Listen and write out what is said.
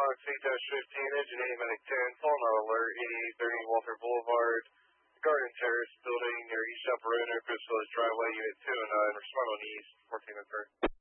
Fox 8-15, engine 8, medic 10, phone alert, 8830 Walter Boulevard, Garden Terrace building near East Upper Road, Chris Village Driveway, unit 209, respond on East, 14 and 3.